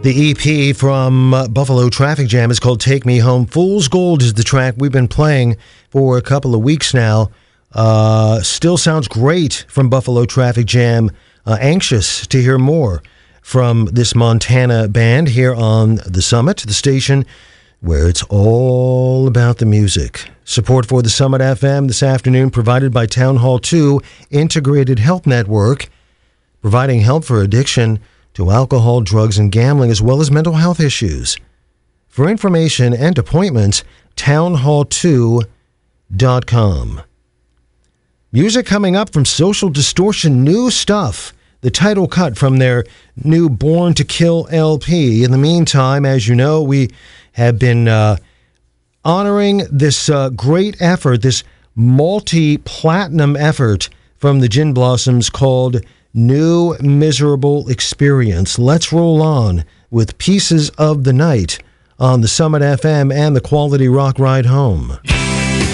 The EP from Buffalo Traffic Jam is called Take Me Home. Fool's Gold is the track we've been playing for a couple of weeks now. Still sounds great from Buffalo Traffic Jam. Anxious to hear more from this Montana band here on The Summit, the station where it's all about the music. Support for The Summit FM this afternoon provided by Town Hall 2 Integrated Health Network, providing help for addiction to alcohol, drugs, and gambling, as well as mental health issues. For information and appointments, townhall2.com. Music coming up from Social Distortion, new stuff. The title cut from their new Born to Kill LP. In the meantime, as you know, we have been honoring this great effort, this multi-platinum effort from the Gin Blossoms called New Miserable Experience. Let's roll on with Pieces of the Night on the Summit FM and the Quality Rock Ride Home.